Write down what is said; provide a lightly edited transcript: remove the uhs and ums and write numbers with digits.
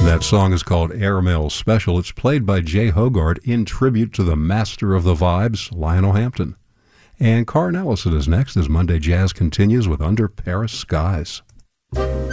That song is called Airmail Special. It's played by Jay Hogarth in tribute to the master of the vibes, Lionel Hampton. And Carr Ellison is next as Monday Jazz continues with Under Paris Skies.